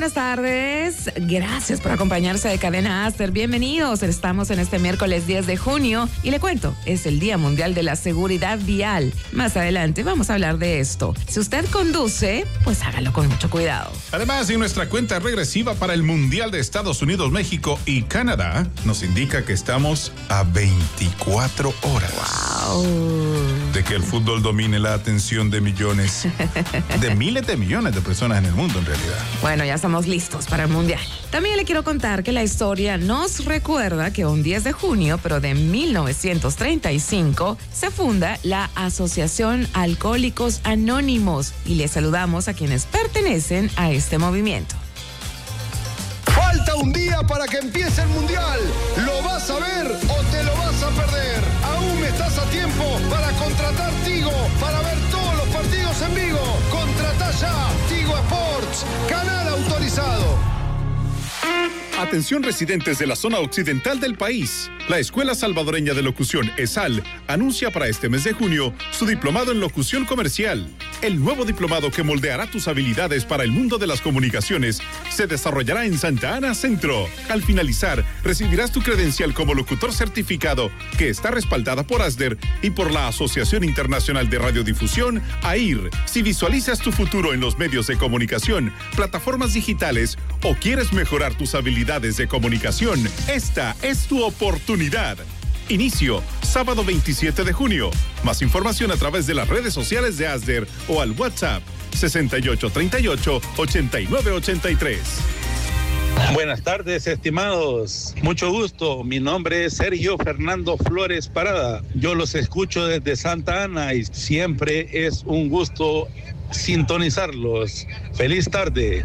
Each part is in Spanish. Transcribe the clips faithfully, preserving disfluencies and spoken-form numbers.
buenas tardes. Gracias por acompañarse de Cadena Aster. Bienvenidos. Estamos en este miércoles diez de junio y le cuento, es el Día Mundial de la Seguridad Vial. Más adelante vamos a hablar de esto. Si usted conduce, pues hágalo con mucho cuidado. Además, en nuestra cuenta regresiva para el Mundial de Estados Unidos, México y Canadá, nos indica que estamos a veinticuatro horas. ¡Wow! De que el fútbol domine la atención de millones, de miles de millones de personas en el mundo en realidad. Bueno, ya estamos listos para el Mundial. También le quiero contar que la historia nos recuerda que un diez de junio, pero de mil novecientos treinta y cinco, se funda la Asociación Alcohólicos Anónimos y les saludamos a quienes pertenecen a este movimiento. Falta un día para que empiece el Mundial. ¿Lo vas a ver o te lo vas a perder? Aún estás a tiempo para contratar Tigo, para ver todos los partidos en vivo. Contratá ya Tigo Sports, canal autorizado. Atención residentes de la zona occidental del país. La Escuela Salvadoreña de Locución, ESAL, anuncia para este mes de junio su diplomado en locución comercial. El nuevo diplomado que moldeará tus habilidades para el mundo de las comunicaciones se desarrollará en Santa Ana Centro. Al finalizar, recibirás tu credencial como locutor certificado que está respaldada por ASDER y por la Asociación Internacional de Radiodifusión, A I R. Si visualizas tu futuro en los medios de comunicación, plataformas digitales o quieres mejorar tus habilidades de comunicación, esta es tu oportunidad. Inicio, sábado veintisiete de junio. Más información a través de las redes sociales de ASDER o al WhatsApp sesenta y ocho treinta y ocho ochenta y nueve ochenta y tres. Buenas tardes, estimados. Mucho gusto. Mi nombre es Sergio Fernando Flores Parada. Yo los escucho desde Santa Ana y siempre es un gusto sintonizarlos. Feliz tarde.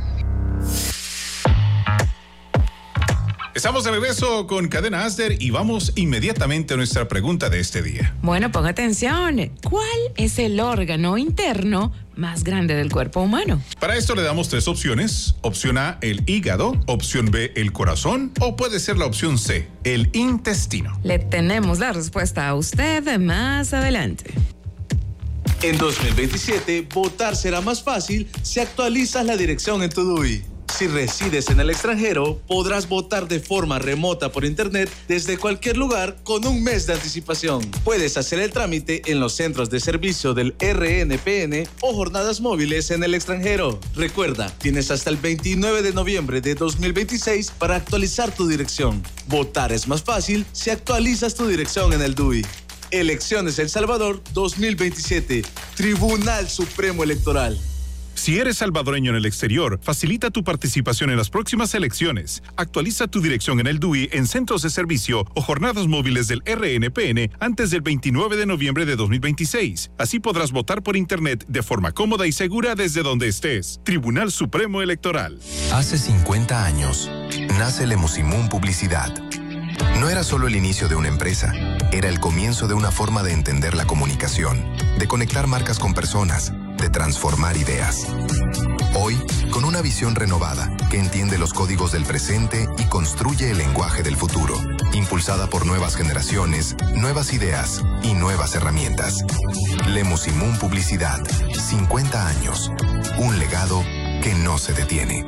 Estamos de regreso con Cadena Aster y vamos inmediatamente a nuestra pregunta de este día. Bueno, ponga atención. ¿Cuál es el órgano interno más grande del cuerpo humano? Para esto le damos tres opciones. Opción A, el hígado. Opción B, el corazón. O puede ser la opción C, el intestino. Le tenemos la respuesta a usted más adelante. En dos mil veintisiete, votar será más fácil si actualizas la dirección en tu D U I. Si resides en el extranjero, podrás votar de forma remota por internet desde cualquier lugar con un mes de anticipación. Puedes hacer el trámite en los centros de servicio del R N P N o jornadas móviles en el extranjero. Recuerda, tienes hasta el veintinueve de noviembre de dos mil veintiséis para actualizar tu dirección. Votar es más fácil si actualizas tu dirección en el D U I. Elecciones El Salvador dos mil veintisiete. Tribunal Supremo Electoral. Si eres salvadoreño en el exterior, facilita tu participación en las próximas elecciones. Actualiza tu dirección en el D U I en centros de servicio o jornadas móviles del R N P N antes del veintinueve de noviembre de dos mil veintiséis. Así podrás votar por internet de forma cómoda y segura desde donde estés. Tribunal Supremo Electoral. Hace cincuenta años, nace Lemusimún Publicidad. No era solo el inicio de una empresa, era el comienzo de una forma de entender la comunicación, de conectar marcas con personas, de transformar ideas. Hoy, con una visión renovada que entiende los códigos del presente y construye el lenguaje del futuro, impulsada por nuevas generaciones, nuevas ideas y nuevas herramientas. Lemusimún Publicidad, cincuenta años, un legado que no se detiene.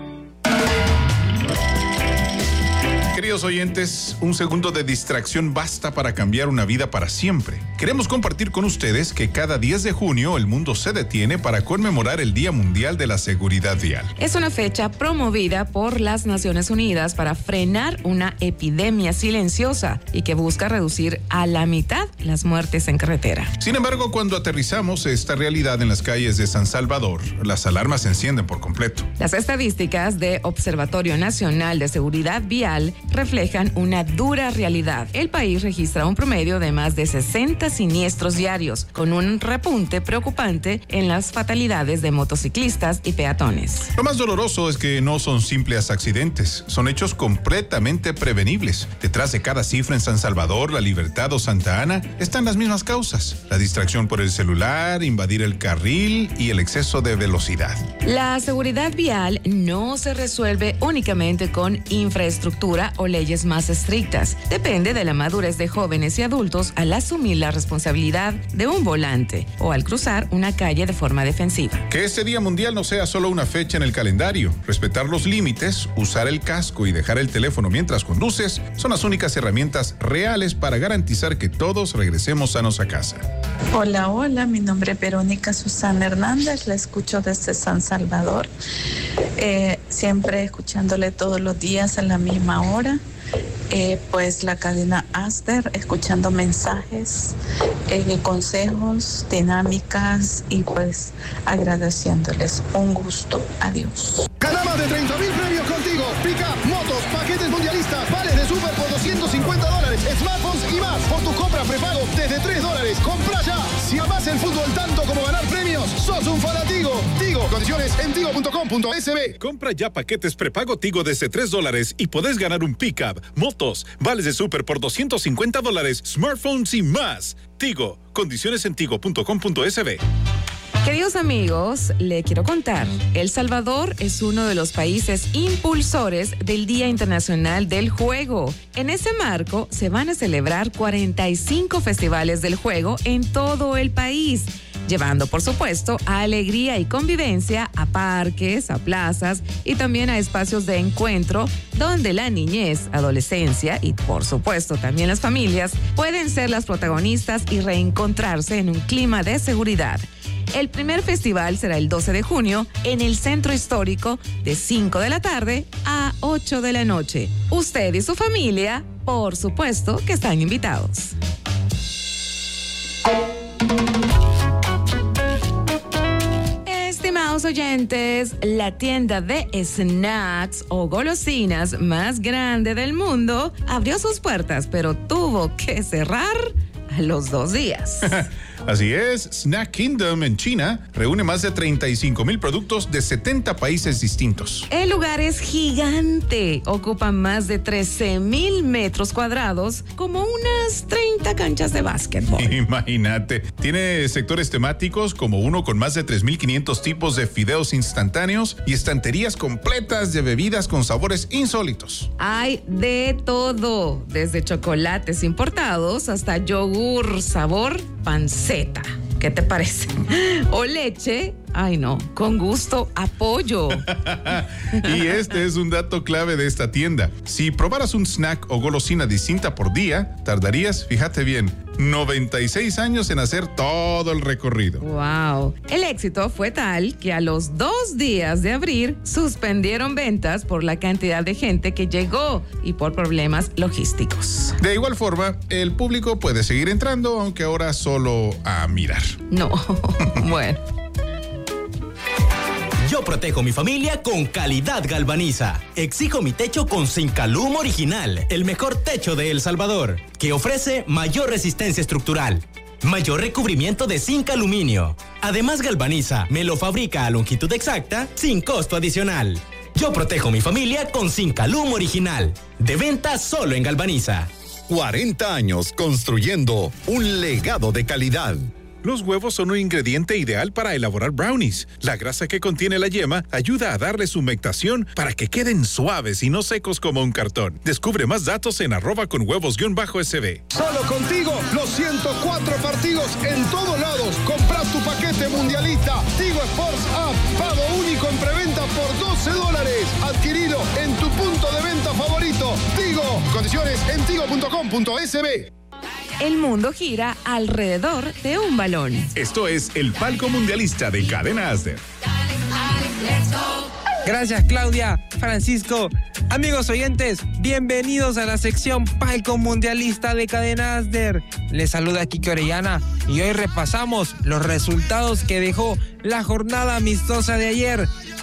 Queridos oyentes, un segundo de distracción basta para cambiar una vida para siempre. Queremos compartir con ustedes que cada diez de junio el mundo se detiene para conmemorar el Día Mundial de la Seguridad Vial. Es una fecha promovida por las Naciones Unidas para frenar una epidemia silenciosa y que busca reducir a la mitad las muertes en carretera. Sin embargo, cuando aterrizamos esta realidad en las calles de San Salvador, las alarmas se encienden por completo. Las estadísticas de Observatorio Nacional de Seguridad Vial reflejan una dura realidad. El país registra un promedio de más de sesenta siniestros diarios, con un repunte preocupante en las fatalidades de motociclistas y peatones. Lo más doloroso es que no son simples accidentes, son hechos completamente prevenibles. Detrás de cada cifra en San Salvador, La Libertad o Santa Ana están las mismas causas: la distracción por el celular, invadir el carril y el exceso de velocidad. La seguridad vial no se resuelve únicamente con infraestructura o leyes más estrictas. Depende de la madurez de jóvenes y adultos al asumir la responsabilidad de un volante o al cruzar una calle de forma defensiva. Que este Día Mundial no sea solo una fecha en el calendario. Respetar los límites, usar el casco y dejar el teléfono mientras conduces son las únicas herramientas reales para garantizar que todos regresemos sanos a casa. Hola, hola, mi nombre es Verónica Susana Hernández, la escucho desde San Salvador, eh, siempre escuchándole todos los días a la misma hora. Eh, pues la cadena Asder, escuchando mensajes, eh, consejos, dinámicas y pues agradeciéndoles. Un gusto. Adiós. Gana más de treinta mil premios contigo. Pica, motos, paquetes mundialistas, vales de súper por doscientos cincuenta dólares, smartphones y más. Por tu compra prepago desde tres dólares. Compra ya. Si amás el fútbol tanto como ganar premios, sos un fanatigo. Tigo, condiciones en tigo punto com punto es be. Compra ya paquetes prepago Tigo desde tres dólares y podés ganar un pick-up, motos, vales de súper por doscientos cincuenta dólares, smartphones y más. Tigo, condiciones en tigo punto com punto es be. Queridos amigos, le quiero contar, El Salvador es uno de los países impulsores del Día Internacional del Juego. En ese marco, se van a celebrar cuarenta y cinco festivales del juego en todo el país, llevando, por supuesto, a alegría y convivencia a parques, a plazas y también a espacios de encuentro donde la niñez, adolescencia y, por supuesto, también las familias pueden ser las protagonistas y reencontrarse en un clima de seguridad. El primer festival será el doce de junio en el Centro Histórico de cinco de la tarde a ocho de la noche. Usted y su familia, por supuesto, que están invitados. Estimados oyentes, la tienda de snacks o golosinas más grande del mundo abrió sus puertas, pero tuvo que cerrar a los dos días. Así es, Snack Kingdom en China reúne más de treinta y cinco mil productos de setenta países distintos. El lugar es gigante, ocupa más de trece mil metros cuadrados, como unas treinta canchas de básquetbol. Imagínate, tiene sectores temáticos como uno con más de tres mil quinientos tipos de fideos instantáneos y estanterías completas de bebidas con sabores insólitos. Hay de todo, desde chocolates importados hasta yogur sabor panceta. ¿Qué te parece? O leche, ay no, con gusto a pollo. Y este es un dato clave de esta tienda. Si probaras un snack o golosina distinta por día, tardarías, fíjate bien, noventa y seis años en hacer todo el recorrido. Wow. El éxito fue tal que a los dos días de abrir suspendieron ventas por la cantidad de gente que llegó y por problemas logísticos. De igual forma, el público puede seguir entrando, aunque ahora solo a mirar. No, bueno. Yo protejo mi familia con Calidad Galvaniza. Exijo mi techo con Zincalum Original, el mejor techo de El Salvador, que ofrece mayor resistencia estructural, mayor recubrimiento de zinc aluminio. Además, Galvaniza me lo fabrica a longitud exacta sin costo adicional. Yo protejo mi familia con Zincalum Original. De venta solo en Galvaniza. cuarenta años construyendo un legado de calidad. Los huevos son un ingrediente ideal para elaborar brownies. La grasa que contiene la yema ayuda a darles humectación para que queden suaves y no secos como un cartón. Descubre más datos en arroba con huevos guión bajo sb. Solo contigo, los ciento cuatro partidos en todos lados. Compra tu paquete mundialista. Tigo Sports App. Pago único en preventa por doce dólares. Adquirido en tu punto de venta favorito. Tigo. Condiciones en tigo punto com punto sb. El mundo gira alrededor de un balón. Esto es el palco mundialista de Cadena Asder. Gracias, Claudia, Francisco. Amigos oyentes, bienvenidos a la sección Palco Mundialista de Cadena Asder. Les saluda Kike Orellana y hoy repasamos los resultados que dejó la jornada amistosa de ayer.